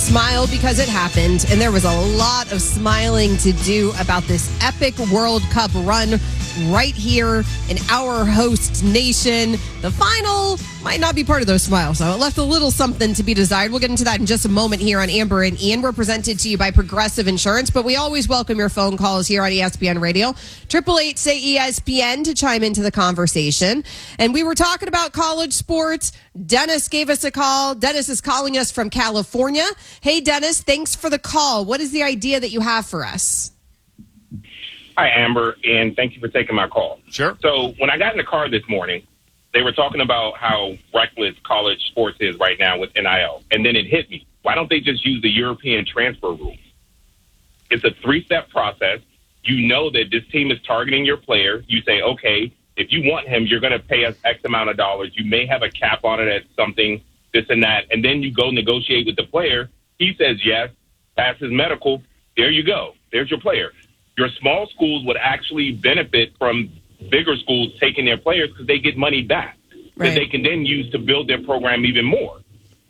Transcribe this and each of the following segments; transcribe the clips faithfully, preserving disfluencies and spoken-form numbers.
Smile because it happened, and there was a lot of smiling to do about this epic World Cup run right here in our host nation. The final might not be part of those smiles, so it left a little something to be desired. We'll get into that in just a moment here on Amber and Ian. We're presented to you by Progressive Insurance, but we always welcome your phone calls here on E S P N Radio. Triple eight say E S P N to chime into the conversation. And we were talking about college sports. Dennis gave us a call. Dennis is calling us from California. Hey, Dennis, thanks for the call. What is the idea that you have for us? Hi, Amber, and thank you for taking my call. Sure. So when I got in the car this morning, they were talking about how reckless college sports is right now with N I L. And then it hit me. Why don't they just use the European transfer rule? It's a three-step process. You know that this team is targeting your player. You say, okay, if you want him, you're going to pay us X amount of dollars. You may have a cap on it at something, this and that. And then you go negotiate with the player. He says yes, passes medical. There you go. There's your player. Your small schools would actually benefit from bigger schools taking their players because they get money back Right. that they can then use to build their program even more.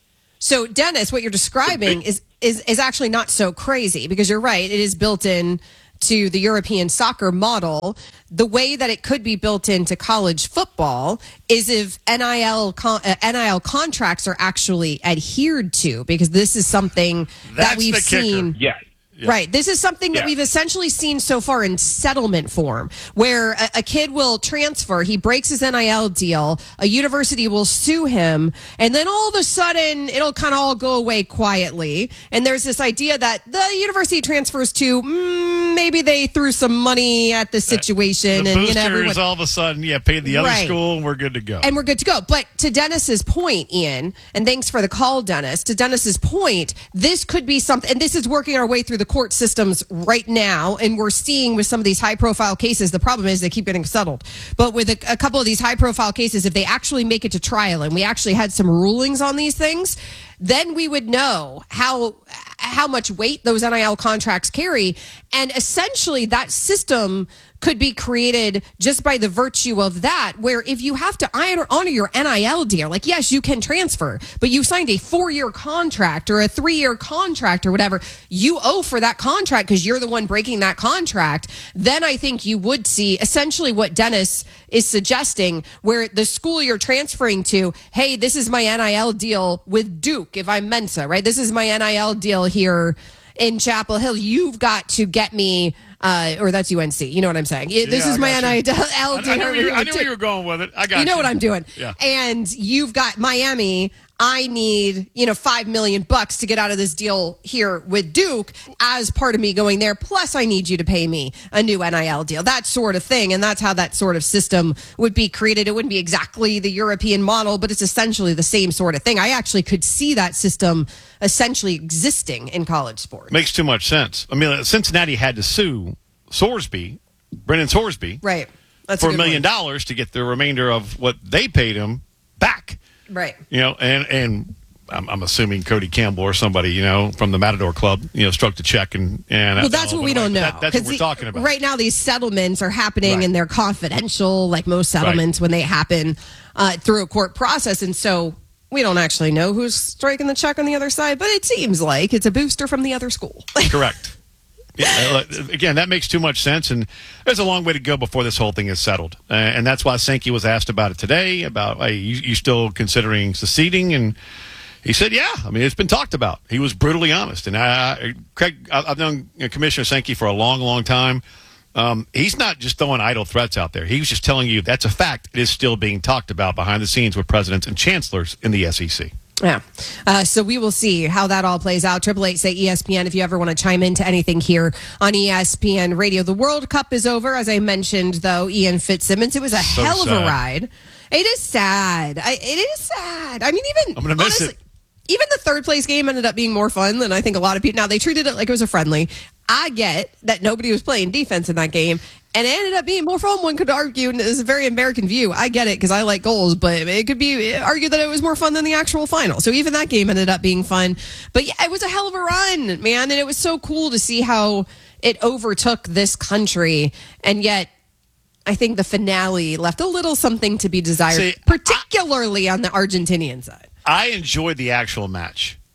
So, Dennis, what you're describing is, is, is actually not so crazy because you're right. It is built in to the European soccer model. The way that it could be built into college football is if N I L con- uh, N I L contracts are actually adhered to, because this is something That's that we've the kicker. seen. Yes. Yeah. Right. This is something that Yeah. we've essentially seen so far in settlement form, where a, a kid will transfer, he breaks his N I L deal, a university will sue him, and then all of a sudden it'll kind of all go away quietly. And there's this idea that the university transfers to, mm, maybe they threw some money at the situation. The and boosters you know, everyone, all of a sudden, yeah, paid the other Right. school, and we're good to go. and we're good to go. But to Dennis's point, Ian, and thanks for the call, Dennis, to Dennis's point, this could be something, and this is working our way through the court systems right now, and we're seeing with some of these high-profile cases, the problem is they keep getting settled. But with a, a couple of these high-profile cases, if they actually make it to trial, and we actually had some rulings on these things, then we would know how how much weight those N I L contracts carry. And essentially that system could be created just by the virtue of that, where if you have to honor, honor your N I L deal, like, yes, you can transfer, but you signed a four-year contract or a three-year contract or whatever, you owe for that contract because you're the one breaking that contract. Then I think you would see essentially what Dennis is suggesting, where the school you're transferring to, hey, this is my N I L deal with Duke if I'm Mensa, right? This is my N I L deal here in Chapel Hill. You've got to get me, uh, or that's U N C. You know what I'm saying? It, this Yeah, is I my got N I L you. deal. I, I knew, where you, I knew where you were going with it. I got you. You know what I'm doing. Yeah. And you've got Miami. I need, you know, five million bucks to get out of this deal here with Duke as part of me going there. Plus, I need you to pay me a new N I L deal, that sort of thing. And that's how that sort of system would be created. It wouldn't be exactly the European model, but it's essentially the same sort of thing. I actually could see that system essentially existing in college sports. Makes too much sense. I mean, Cincinnati had to sue Sorsby, Brennan Sorsby, Right. That's for a good million point. dollars to get the remainder of what they paid him back. Right. You know, and and I'm, I'm assuming Cody Campbell or somebody, you know, from the Matador Club, you know, struck the check and and Well, that's what we don't know. That, that's what 'Cause we're the- talking about. Right now, these settlements are happening Right. and they're confidential, like most settlements when they happen uh, through a court process. And so we don't actually know who's striking the check on the other side, but it seems like it's a booster from the other school. Correct. Yeah, again, that makes too much sense, and there's a long way to go before this whole thing is settled. Uh, and that's why Sankey was asked about it today, about, hey, you, you still considering seceding? And he said, yeah. I mean, it's been talked about. He was brutally honest. And I, Craig, I've known Commissioner Sankey for a long, long time. Um, he's not just throwing idle threats out there. He was just telling you that's a fact. It is still being talked about behind the scenes with presidents and chancellors in the S E C. Yeah. Uh, so we will see how that all plays out. Triple eight say E S P N if you ever want to chime into anything here on E S P N Radio. The World Cup is over, as I mentioned, though. Ian Fitzsimmons. It was a So hell of sad. a ride. It is sad. I, it is sad. I mean, even I'm gonna miss honestly, it. even the third place game ended up being more fun than I think a lot of people. Now they treated it like it was a friendly. I get that nobody was playing defense in that game. And it ended up being more fun. One could argue, and it's a very American view. I get it because I like goals, but it could be argued that it was more fun than the actual final. So even that game ended up being fun. But yeah, it was a hell of a run, man. And it was so cool to see how it overtook this country. And yet, I think the finale left a little something to be desired, See, particularly on the Argentinian side. I enjoyed the actual match.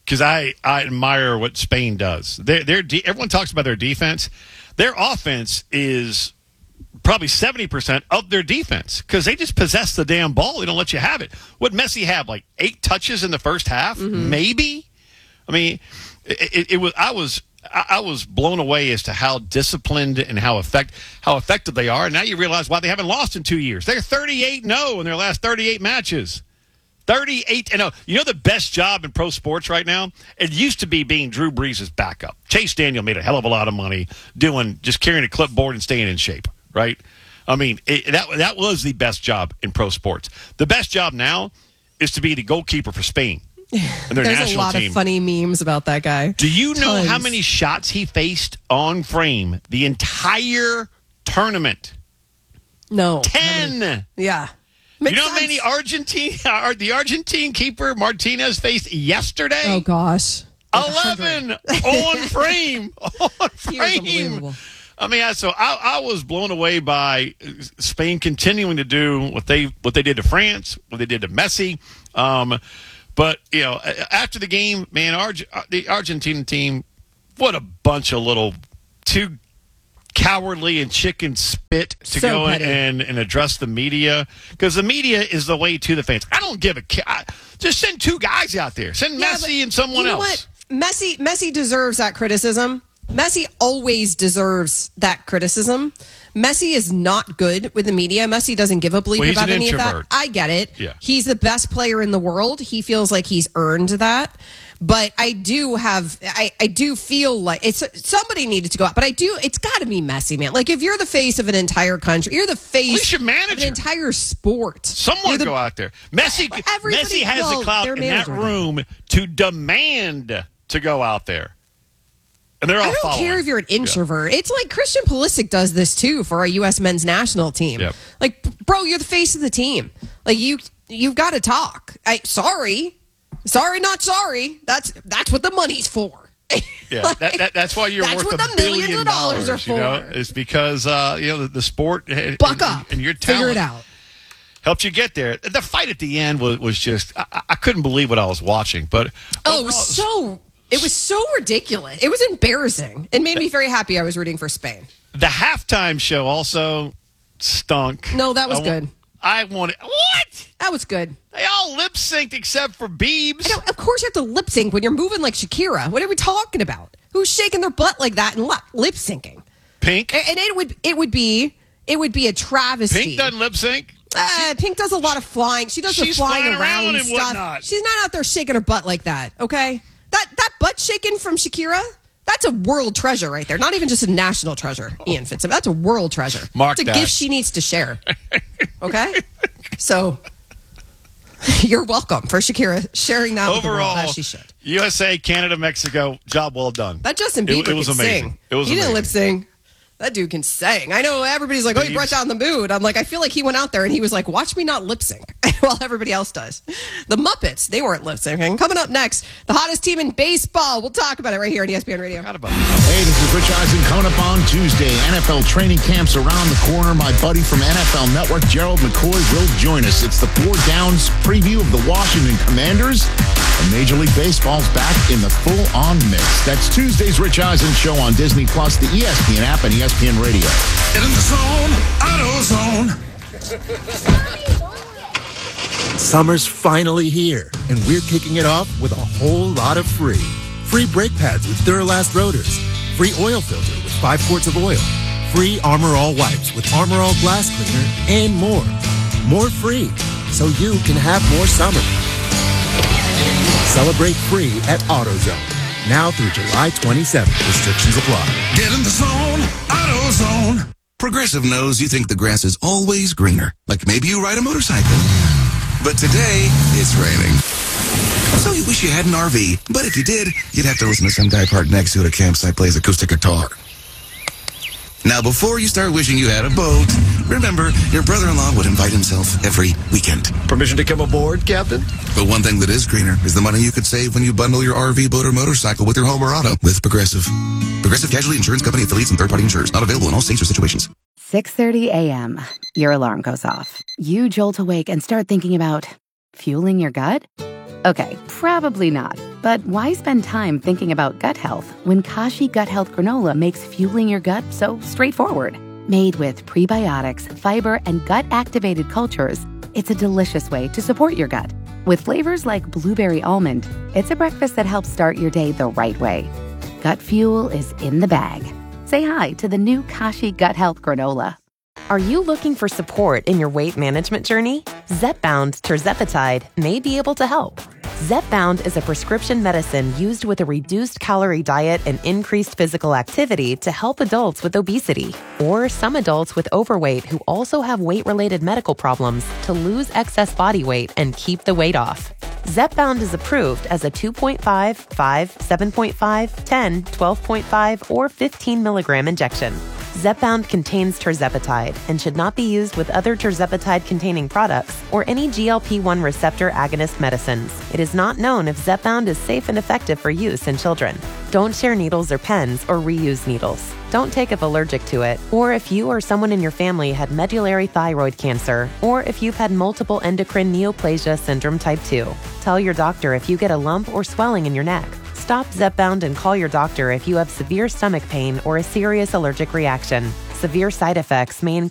because I, I admire what Spain does. Their, their de- everyone talks about their defense. Their offense is probably seventy percent of their defense because they just possess the damn ball. They don't let you have it. What Messi have, like eight touches in the first half? Mm-hmm. Maybe? I mean, it, it, it was. I was I was blown away as to how disciplined and how effect how effective they are. And now you realize why they haven't lost in two years. They're thirty-eight and oh in their last thirty-eight matches. thirty-eight and oh. You know the best job in pro sports right now? It used to be being Drew Brees' backup. Chase Daniel made a hell of a lot of money doing just carrying a clipboard and staying in shape, right? I mean, it, that that was the best job in pro sports. The best job now is to be the goalkeeper for Spain. And their There's national a lot team. of funny memes about that guy. Do you know Tons. how many shots he faced on frame the entire tournament? No. Ten. Yeah. You Makes know how sense. many Argentine, uh, the Argentine keeper Martinez faced yesterday? Oh, gosh. eleven on frame. On He was frame. unbelievable. I mean, I, so I, I was blown away by Spain continuing to do what they what they did to France, what they did to Messi. Um, but you know, after the game, man, Arge, the Argentine team, what a bunch of little too cowardly and chicken spit to So go petty. and, and address the media, because the media is the way to the fans. I don't give a ca- just send two guys out there, send Yeah, Messi but and someone you know else. What? Messi, Messi deserves that criticism. Messi always deserves that criticism. Messi is not good with the media. Messi doesn't give a bleep Well, he's about an any introvert. of that. I get it. Yeah. He's the best player in the world. He feels like he's earned that. But I do have, I, I do feel like it's somebody needed to go out. But I do, it's got to be Messi, man. Like if you're the face of an entire country, you're the face least your of manager. an entire sport. Someone You're the- go out there. Messi, Everybody- Messi has well, the clout their in that manager. room to demand to go out there. And they're all I don't following. care if you're an introvert. It's like Christian Pulisic does this too for our U S men's national team. Yep. Like, bro, you're the face of the team. Like you, you've got to talk. I sorry, sorry, not sorry. That's that's what the money's for. Yeah, Like, that, that, that's why you're that's worth what a the millions billion of dollars are You know, for. it's because uh, you know the, the sport and, Buck up, and your talent figure it out. helped you get there. The fight at the end was, was just I, I couldn't believe what I was watching. But Oh, it was so. It was so ridiculous. It was embarrassing. It made me very happy I was rooting for Spain. the halftime show also stunk. No, that was I wa- good. I wanted what? That was good. They all lip synced except for Biebs. I don't, of course, you have to lip sync when you're moving like Shakira. What are we talking about? Who's shaking their butt like that and lip syncing? Pink. And and it would it would be it would be a travesty. Pink doesn't lip sync. Uh, Pink does a lot of flying. She does the She's flying, flying around around, and stuff. whatnot. She's not out there shaking her butt like that. Okay, that that butt shaking from Shakira. That's a world treasure right there. Not even just a national treasure, Ian Fitzsimmons. That's a world treasure. Mark it's a that. gift she needs to share. Okay, so you're welcome for Shakira sharing that with the world Overall, as she should. U S A, Canada, Mexico, job well done. That Justin It- Bieber it was can amazing. sing. It was he didn't amazing. lip sing. That dude can sing. I know everybody's like, oh, he brought Biebs. down the mood. I'm like, I feel like he went out there and he was like, watch me not lip sync while everybody else does. The Muppets, they weren't lip syncing. Coming up next, the hottest team in baseball. We'll talk about it right here on E S P N Radio. Forgot about that. Hey, this is Rich Eisen coming up on Tuesday. N F L training camps around the corner. My buddy from N F L Network, Gerald McCoy, will join us. It's the Four Downs preview of the Washington Commanders. And Major League Baseball's back in the full-on mix. That's Tuesday's Rich Eisen show on Disney Plus, the E S P N app, and E S P N Radio. Get in the zone, AutoZone. Summer's finally here, and we're kicking it off with a whole lot of free. Free brake pads with Duralast rotors. Free oil filter with five quarts of oil. Free Armor All wipes with Armor All glass cleaner, and more. More free, so you can have more summer. Celebrate free at AutoZone. Now through July twenty-seventh. Restrictions apply. Get in the zone, AutoZone. Progressive knows you think the grass is always greener. Like maybe you ride a motorcycle. But today, it's raining. So you wish you had an R V. But if you did, you'd have to listen to some guy parked next to it at a campsite plays acoustic guitar. Now, before you start wishing you had a boat, remember, your brother-in-law would invite himself every weekend. Permission to come aboard, Captain? But one thing that is greener is the money you could save when you bundle your R V, boat, or motorcycle with your home or auto with Progressive. Progressive Casualty Insurance Company affiliates and third-party insurers. Not available in all states or situations. six thirty a.m. Your alarm goes off. You jolt awake and start thinking about fueling your gut? Okay, probably not. But why spend time thinking about gut health when Kashi Gut Health Granola makes fueling your gut so straightforward? Made with prebiotics, fiber, and gut-activated cultures, it's a delicious way to support your gut. With flavors like blueberry almond, it's a breakfast that helps start your day the right way. Gut fuel is in the bag. Say hi to the new Kashi Gut Health Granola. Are you looking for support in your weight management journey? Zepbound Tirzepatide may be able to help. Zepbound is a prescription medicine used with a reduced calorie diet and increased physical activity to help adults with obesity or some adults with overweight who also have weight-related medical problems to lose excess body weight and keep the weight off. Zepbound is approved as a two point five, five, seven point five, ten, twelve point five, or fifteen milligram injection. Zepbound contains tirzepatide and should not be used with other tirzepatide-containing products or any G L P one receptor agonist medicines. It is not known if Zepbound is safe and effective for use in children. Don't share needles or pens or reuse needles. Don't take if allergic to it, or if you or someone in your family had medullary thyroid cancer, or if you've had multiple endocrine neoplasia syndrome type two. Tell your doctor if you get a lump or swelling in your neck. Stop Zepbound and call your doctor if you have severe stomach pain or a serious allergic reaction. Severe side effects may include